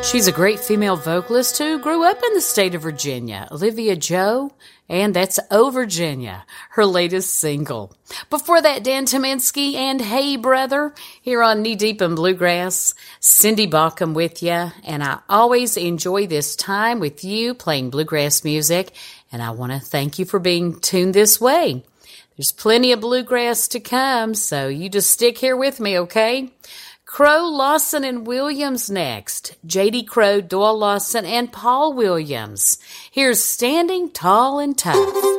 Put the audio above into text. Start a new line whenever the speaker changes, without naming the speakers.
She's a great female vocalist who grew up in the state of Virginia, Olivia Joe, and that's Oh Virginia, her latest single. Before that, Dan Tyminski and Hey Brother here on Knee Deep in Bluegrass. Cindy Baucom with you, and I always enjoy this time with you playing bluegrass music, and I want to thank you for being tuned this way. There's plenty of bluegrass to come, so you just stick here with me, okay? Crow, Lawson, and Williams next. J.D. Crowe, Doyle Lawson, and Paul Williams. Here's Standing Tall and Tough.